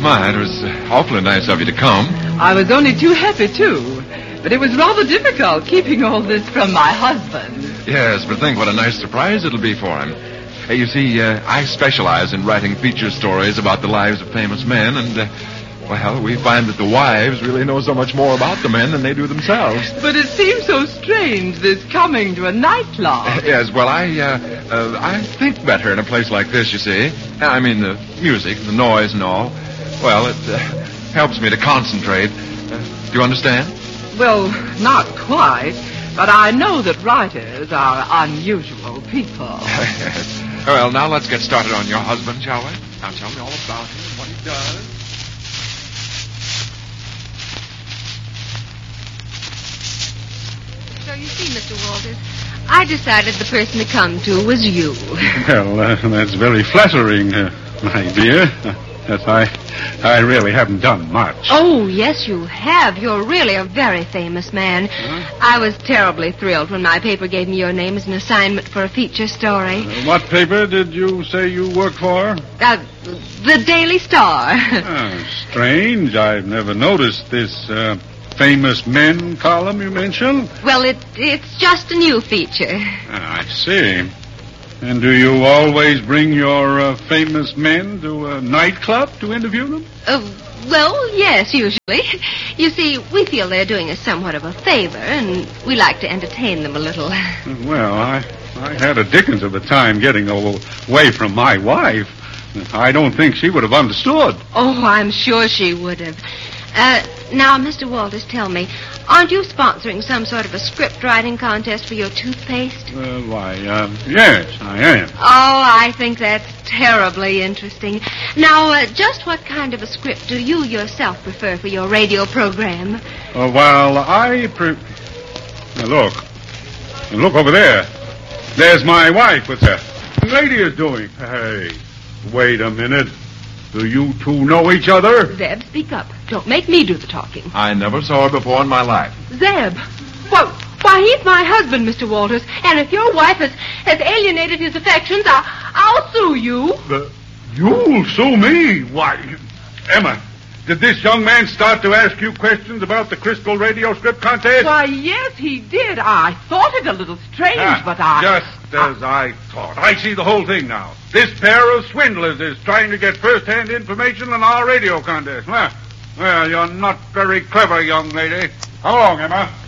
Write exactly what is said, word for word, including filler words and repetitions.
My, it was uh, awfully nice of you to come. I was only too happy, too. But it was rather difficult keeping all this from my husband. Yes, but think what a nice surprise it'll be for him. Hey, you see, uh, I specialize in writing feature stories about the lives of famous men, and, uh, well, we find that the wives really know so much more about the men than they do themselves. But it seems so strange, this coming to a nightclub. Uh, yes, well, I, uh, uh, I think better in a place like this, you see. I mean, the music, the noise and all. Well, it uh, helps me to concentrate. Uh, do you understand? Well, not quite, but I know that writers are unusual people. Well, now let's get started on your husband, shall we? Now tell me all about him and what he does. So you see, Mister Walters, I decided the person to come to was you. Well, uh, that's very flattering, uh, my dear. Yes, I, I really haven't done much. Oh, yes, you have. You're really a very famous man. Huh? I was terribly thrilled when my paper gave me your name as an assignment for a feature story. Uh, what paper did you say you work for? Uh, the Daily Star. Oh, strange. I've never noticed this uh, famous men column you mentioned. Well, it it's just a new feature. Ah, I see. And do you always bring your uh, famous men to a nightclub to interview them? Uh, well, yes, usually. You see, we feel they're doing us somewhat of a favor, and we like to entertain them a little. Well, I, I had a dickens of a time getting away from my wife. I don't think she would have understood. Oh, I'm sure she would have. Uh, now, Mister Walters, tell me, aren't you sponsoring some sort of a script writing contest for your toothpaste? Uh, why, uh, yes, I am. Oh, I think that's terribly interesting. Now, uh, just what kind of a script do you yourself prefer for your radio program? Uh, well, I pre... Now, look. Look over there. There's my wife with the lady is doing. Hey, wait a minute. Do you two know each other? Zeb, speak up. Don't make me do the talking. I never saw her before in my life. Zeb, why, why he's my husband, Mister Walters, and if your wife has, has alienated his affections, I'll, I'll sue you. Uh, you'll sue me? Why, Emma, did this young man start to ask you questions about the Crystal Radio Script Contest? Why, yes, he did. I thought it a little strange, Ah, but I... Just as I thought. I see the whole thing now. This pair of swindlers is trying to get first-hand information on our radio contest. Well, well, you're not very clever, young lady. How long, Emma?